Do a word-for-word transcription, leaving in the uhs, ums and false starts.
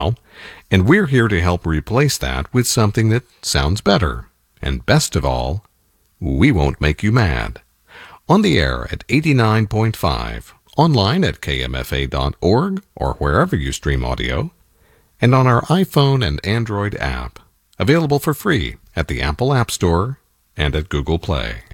and we're here to help replace that with something that sounds better. And best of all, we won't make you mad. On the air at eighty-nine point five, online at K M F A dot org or wherever you stream audio, and on our iPhone and Android app, available for free at the Apple App Store and at Google Play.